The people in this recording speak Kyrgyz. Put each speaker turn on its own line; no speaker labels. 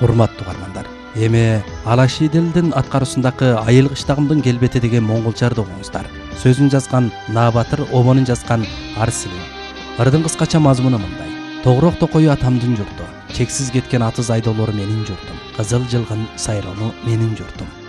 Урматтуу угармандар, эми Алашиделдин аткаруусундагы Айыл кыштагымдын келбети деген моңголчарды угуңуздар. Сөзүн жазган Наабатыр, обонун жазган Арсилин. Ырдын кыскача мазмуну мындай: Тогурок токою атамдын журту, чексиз кеткен атыз айдоолору менин журтум, кызыл жылгын сайрону менин журтум.